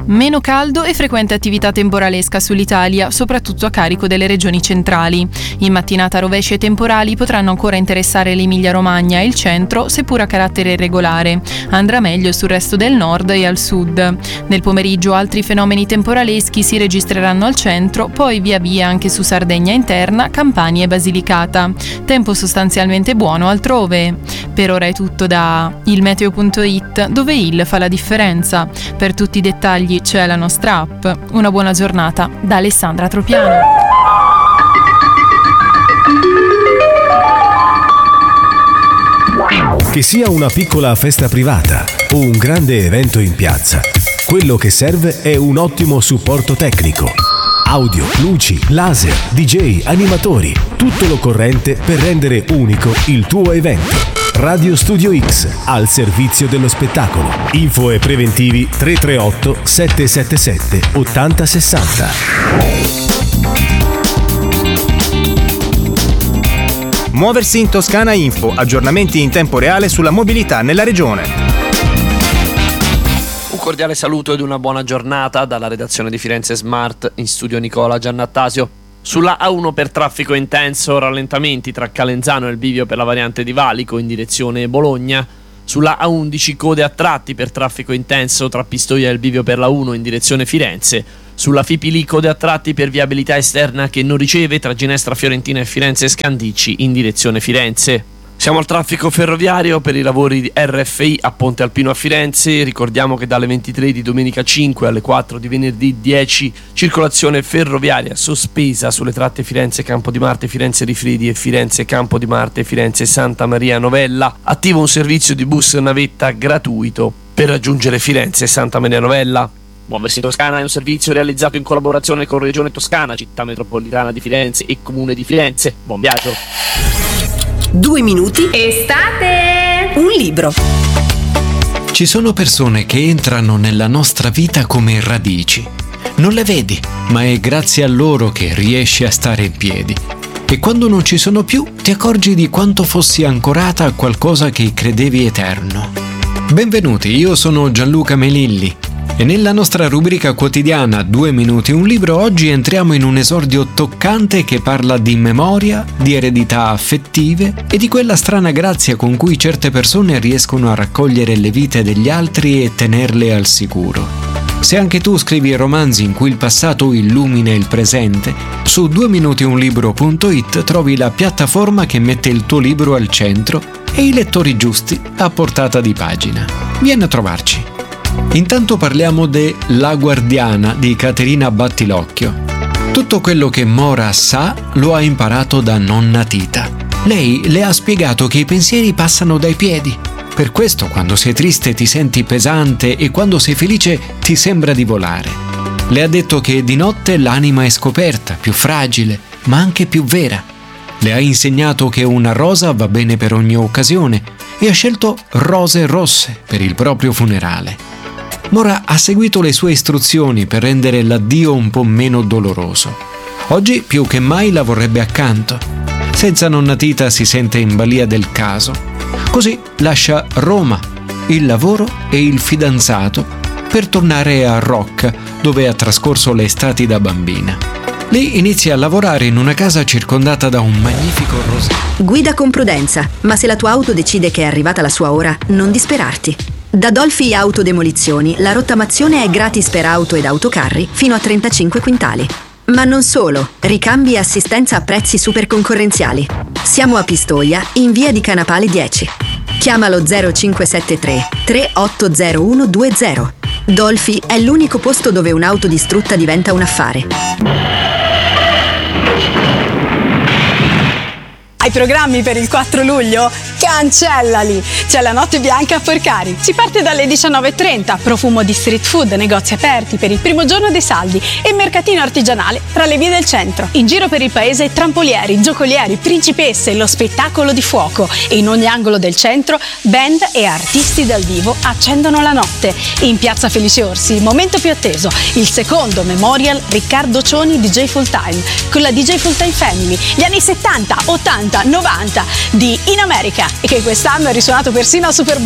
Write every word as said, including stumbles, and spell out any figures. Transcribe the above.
Meno caldo e frequente attività temporalesca sull'Italia, soprattutto a carico delle regioni centrali. In mattinata rovesci e temporali potranno ancora interessare l'Emilia-Romagna e il centro, seppur a carattere irregolare. Andrà meglio sul resto del nord e al sud. Nel pomeriggio altri fenomeni temporaleschi si registreranno al centro, poi via via anche su Sardegna interna, Campania e Basilicata. Tempo sostanzialmente buono altrove. Per ora è tutto da il meteo punto it, dove il fa la differenza. Per tutti i dettagli c'è la nostra app. Una buona giornata da Alessandra Tropiano. Che sia una piccola festa privata o un grande evento in piazza, quello che serve è un ottimo supporto tecnico. Audio, luci, laser, D J, animatori, tutto l'occorrente per rendere unico il tuo evento. Radio Studio X, al servizio dello spettacolo. Info e preventivi tre tre otto sette sette sette otto zero sei zero. Muoversi in Toscana Info, aggiornamenti in tempo reale sulla mobilità nella regione. Un cordiale saluto ed una buona giornata dalla redazione di Firenze Smart, in studio Nicola Giannattasio. Sulla A uno per traffico intenso, rallentamenti tra Calenzano e il bivio per la variante di Valico in direzione Bologna. Sulla A undici code a tratti per traffico intenso tra Pistoia e il bivio per la uno in direzione Firenze. Sulla Fipili code a tratti per viabilità esterna che non riceve tra Ginestra Fiorentina e Firenze Scandicci in direzione Firenze. Siamo al traffico ferroviario per i lavori di R F I a Ponte Alpino a Firenze. Ricordiamo che dalle ventitré di domenica cinque alle quattro di venerdì dieci circolazione ferroviaria sospesa sulle tratte Firenze Campo di Marte, Firenze Rifredi e Firenze Campo di Marte, Firenze Santa Maria Novella. Attivo un servizio di bus navetta gratuito per raggiungere Firenze Santa Maria Novella. Muoversi in Toscana è un servizio realizzato in collaborazione con Regione Toscana, Città Metropolitana di Firenze e Comune di Firenze. Buon viaggio! Due minuti. Estate! Un libro. Ci sono persone che entrano nella nostra vita come radici. Non le vedi, ma è grazie a loro che riesci a stare in piedi. E quando non ci sono più, ti accorgi di quanto fossi ancorata a qualcosa che credevi eterno. Benvenuti, io sono Gianluca Melilli. E nella nostra rubrica quotidiana Due minuti un libro oggi entriamo in un esordio toccante che parla di memoria, di eredità affettive e di quella strana grazia con cui certe persone riescono a raccogliere le vite degli altri e tenerle al sicuro. Se anche tu scrivi romanzi in cui il passato illumina il presente, su due minuti un libro punto it trovi la piattaforma che mette il tuo libro al centro e i lettori giusti a portata di pagina. Vieni a trovarci. Intanto parliamo de La Guardiana di Caterina Battilocchio. Tutto quello che Mora sa lo ha imparato da nonna Tita. Lei le ha spiegato che i pensieri passano dai piedi. Per questo quando sei triste ti senti pesante e quando sei felice ti sembra di volare. Le ha detto che di notte l'anima è scoperta, più fragile, ma anche più vera. Le ha insegnato che una rosa va bene per ogni occasione e ha scelto rose rosse per il proprio funerale. Mora ha seguito le sue istruzioni per rendere l'addio un po' meno doloroso. Oggi più che mai la vorrebbe accanto. Senza nonna Tita si sente in balia del caso. Così lascia Roma, il lavoro e il fidanzato per tornare a Rocca, dove ha trascorso le estati da bambina. Lei inizia a lavorare in una casa circondata da un magnifico rosario. Guida con prudenza, ma se la tua auto decide che è arrivata la sua ora, non disperarti. Da Dolfi Autodemolizioni la rottamazione è gratis per auto ed autocarri fino a trentacinque quintali. Ma non solo, ricambi e assistenza a prezzi super concorrenziali. Siamo a Pistoia, in via di Canapale dieci. Chiamalo zero cinque sette tre tre otto zero uno due zero. Dolfi è l'unico posto dove un'auto distrutta diventa un affare. Hai programmi per il quattro luglio? Cancellali! C'è la notte bianca a Porcari. Si parte dalle diciannove e trenta, profumo di street food, negozi aperti per il primo giorno dei saldi e mercatino artigianale tra le vie del centro. In giro per il paese trampolieri, giocolieri, principesse, lo spettacolo di fuoco e in ogni angolo del centro band e artisti dal vivo accendono la notte. In piazza Felice Orsi, il momento più atteso, il secondo Memorial Riccardo Cioni D J Full Time con la D J Full Time Family, gli anni settanta, ottanta, novanta di In America e che quest'anno è risuonato persino al Super Bowl.